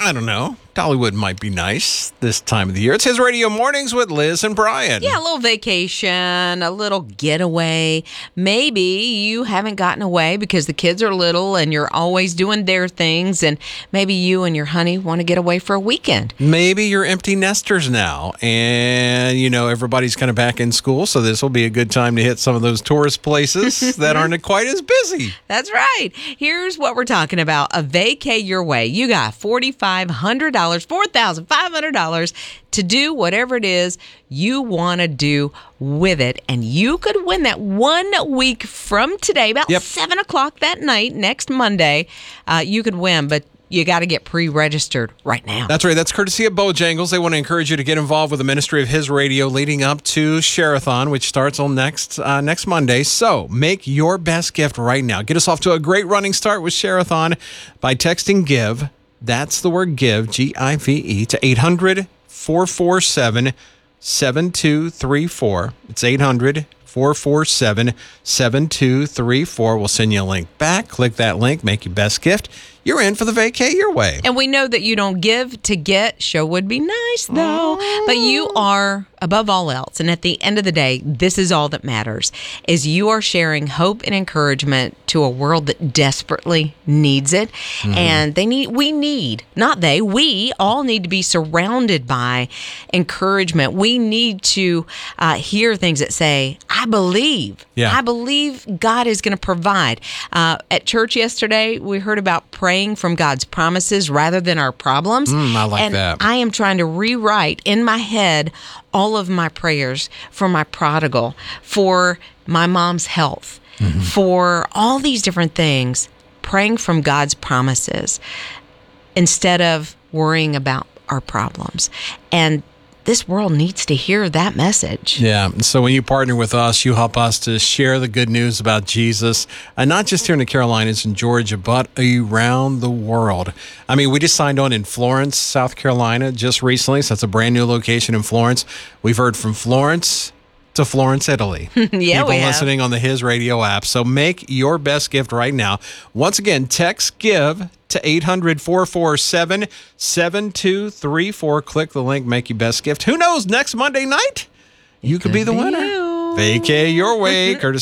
I don't know. Dollywood might be nice this time of the year. It's His Radio Mornings with Liz and Brian. Yeah, a little vacation, a little getaway. Maybe you haven't gotten away because the kids are little and you're always doing their things, and maybe you and your honey want to get away for a weekend. Maybe you're empty nesters now, and everybody's kind of back in school, so this will be a good time to hit some of those tourist places that aren't quite as busy. That's right. Here's what we're talking about. A vacay your way. You got $4,500 to do whatever it is you want to do with it. And you could win that 1 week from today, about 7 o'clock that night, next Monday. You could win, but you got to get pre-registered right now. That's right. That's courtesy of Bojangles. They want to encourage you to get involved with the ministry of His Radio leading up to Share-a-thon, which starts on next Monday. So make your best gift right now. Get us off to a great running start with Share-a-thon by texting GIVE. That's the word GIVE, G-I-V-E, to 800-447-7234. It's 800-447-7234. We'll send you a link back. Click that link, make your best gift. You're in for the vacay your way. And we know that you don't give to get. Show would be nice, though. But you are above all else. And at the end of the day, this is all that matters, is you are sharing hope and encouragement to a world that desperately needs it. And we all need to be surrounded by encouragement. We need to hear things that say, I believe. Yeah. I believe God is going to provide. At church yesterday, we heard about praying from God's promises rather than our problems. I like that. I am trying to rewrite in my head all of my prayers for my prodigal, for my mom's health, for all these different things, praying from God's promises instead of worrying about our problems. And this world needs to hear that message. Yeah. So when you partner with us, you help us to share the good news about Jesus, and not just here in the Carolinas and Georgia, but around the world. I mean, we just signed on in Florence, South Carolina, just recently. So that's a brand new location in Florence. We've heard from Florence to Florence, Italy. Yeah, People we have. listening on the His Radio app. So make your best gift right now. Once again, text GIVE to 800-447-7234. Click the link, make your best gift. Who knows, next Monday night, you could be the winner. Vacay your way, courtesy